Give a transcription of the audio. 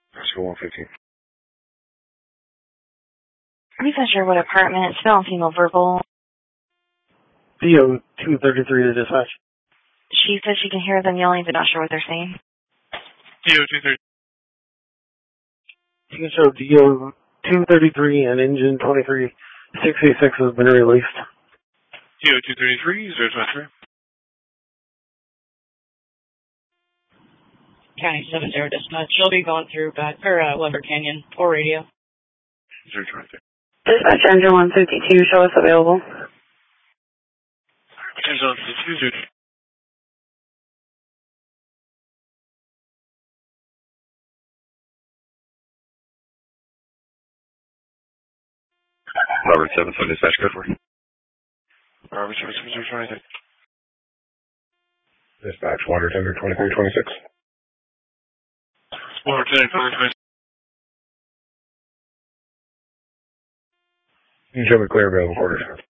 School 115. I'm not sure what apartment. It's still on female verbal. CO 233 to dispatch. She says she can hear them yelling, but not sure what they're saying. CO 233. You can show DO 233 and engine 23686 has been released. CO 233, 023. County 70 dispatch. She'll be going through Weber Canyon or radio. 023. Dispatch engine 152, show us available. Engine 152, 023. Robert 7, so dispatch code for you. Robert 7, 023. Dispatch, water tender 2326. Water tender 2326. You can show me clear available quarters.